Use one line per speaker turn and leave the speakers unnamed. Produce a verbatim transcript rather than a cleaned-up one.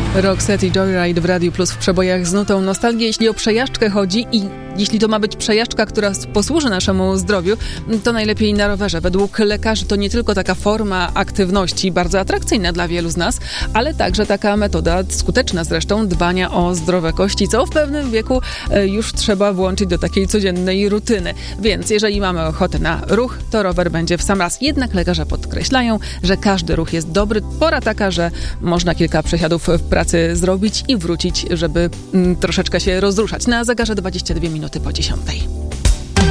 Roxette i Joyride w Radiu Plus w przebojach z nutą nostalgii. Jeśli o przejażdżkę chodzi i jeśli to ma być przejażdżka, która posłuży naszemu zdrowiu, to najlepiej na rowerze. Według lekarzy to nie tylko taka forma aktywności, bardzo atrakcyjna dla wielu z nas, ale także taka metoda, skuteczna zresztą, dbania o zdrowe kości, co w pewnym wieku już trzeba włączyć do takiej codziennej rutyny. Więc jeżeli mamy ochotę na ruch, to rower będzie w sam raz. Jednak lekarze podkreślają, że każdy ruch jest dobry. Pora taka, że można kilka przesiadów w pracy zrobić i wrócić, żeby mm, troszeczkę się rozruszać. Na zegarze dwadzieścia dwie minuty po dziesiątej.